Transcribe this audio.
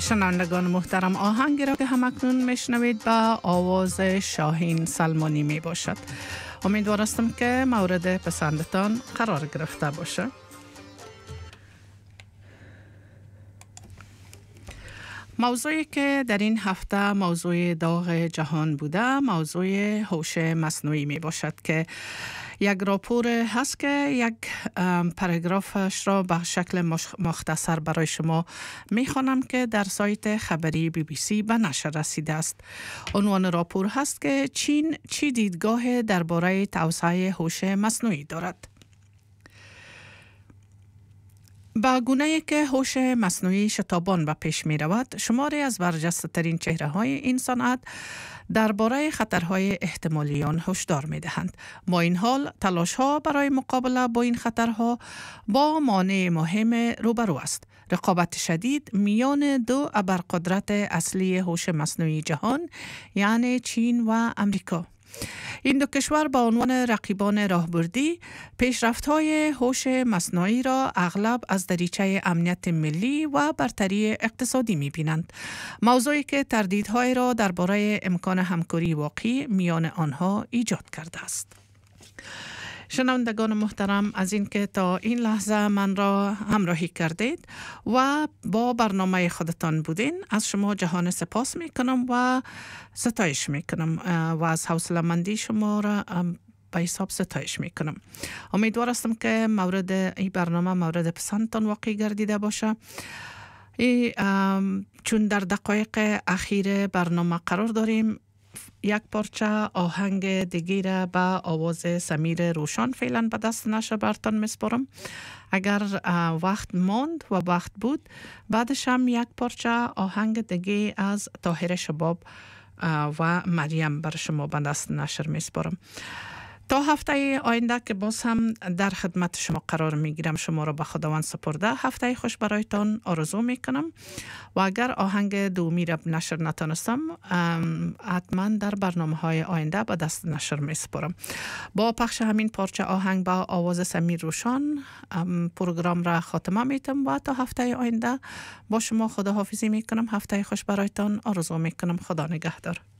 شنوندگان محترم، آهنگی را که همکنون میشنوید با آواز شاهین سلمانی می باشد. امیدوارم که مورد پسندتان قرار گرفته باشه. موضوعی که در این هفته موضوع داغ جهان بوده، موضوع هوش مصنوعی می باشد که یک راپور هست که یک پاراگرافش را به شکل مختصر برای شما می خوانم که در سایت خبری BBC به نشر رسیده است. عنوان راپور هست که چین چی دیدگاه درباره توسعه هوش مصنوعی دارد. با گونه‌ای که هوش مصنوعی شتابان به پیش می رود، شماری از برجسته ترین چهره های این صنعت درباره خطرهای احتمالی آن هشدار می دهند. با این حال، تلاش ها برای مقابله با این خطرها با مانع مهم روبرو است: رقابت شدید میان دو ابرقدرت اصلی هوش مصنوعی جهان، یعنی چین و امریکا. این دو کشور با عنوان رقیبان راهبردی پیشرفت‌های هوش مصنوعی را اغلب از دریچه امنیت ملی و برتری اقتصادی می‌بینند، موضوعی که تردیدهای را درباره امکان همکاری واقعی میان آنها ایجاد کرده است. شنوندگان محترم، از اینکه تا این لحظه من را همراهی کردید و با برنامه خودتان بودین، از شما جهان سپاس میکنم و ستایش میکنم و از حوصله‌مندی شما را به حساب ستایش میکنم. امیدوار هستم که این برنامه مورد پسندتان واقع گردیده باشه. چون در دقایق اخیر برنامه قرار داریم، یک پارچه آهنگ دیگه را به آواز سمیر روشان فعلا به دست نشه برتان میسپارم. اگر وقت ماند و وقت بود، بعدش هم یک پارچه آهنگ دیگه از طاهر شباب و مریم بر شما به دست نشر میسپارم. تا هفته آینده که باز هم در خدمت شما قرار میگیرم، شما را به خداوند سپرده هفته خوش برایتان آرزو میکنم و اگر آهنگ دومی را نشر نتونستم، حتما در برنامه های آینده به دست نشر میسپارم. با پخش همین پارچه آهنگ با آواز سمیر روشان پروگرام را خاتمه میتم و تا هفته آینده با شما خداحافظی میکنم. هفته خوش برایتان آرزو میکنم. خدا نگهدار.